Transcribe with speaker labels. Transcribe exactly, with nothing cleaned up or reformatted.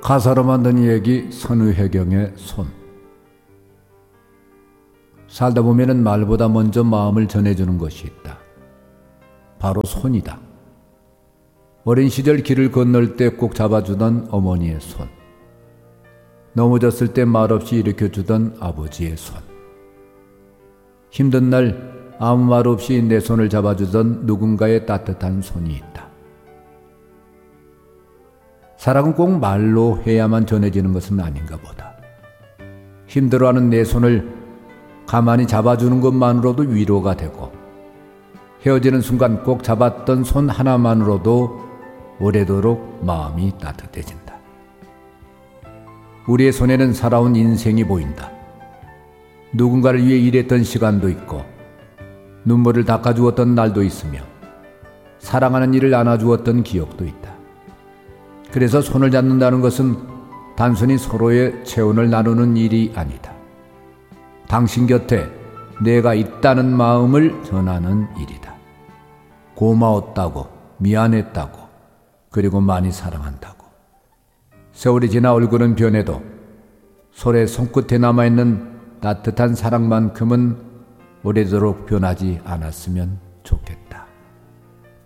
Speaker 1: 가사로 만든 이야기 선우혜경의 손. 살다 보면은 말보다 먼저 마음을 전해주는 것이 있다. 바로 손이다. 어린 시절 길을 건널 때 꼭 잡아주던 어머니의 손. 넘어졌을 때 말없이 일으켜주던 아버지의 손. 힘든 날 아무 말 없이 내 손을 잡아주던 누군가의 따뜻한 손이 있다. 사랑은 꼭 말로 해야만 전해지는 것은 아닌가 보다. 힘들어하는 내 손을 가만히 잡아주는 것만으로도 위로가 되고, 헤어지는 순간 꼭 잡았던 손 하나만으로도 오래도록 마음이 따뜻해진다. 우리의 손에는 살아온 인생이 보인다. 누군가를 위해 일했던 시간도 있고, 눈물을 닦아주었던 날도 있으며, 사랑하는 이를 안아주었던 기억도 있다. 그래서 손을 잡는다는 것은 단순히 서로의 체온을 나누는 일이 아니다. 당신 곁에 내가 있다는 마음을 전하는 일이다. 고마웠다고, 미안했다고, 그리고 많이 사랑한다고. 세월이 지나 얼굴은 변해도 손의 손끝에 남아있는 따뜻한 사랑만큼은 오래도록 변하지 않았으면 좋겠다.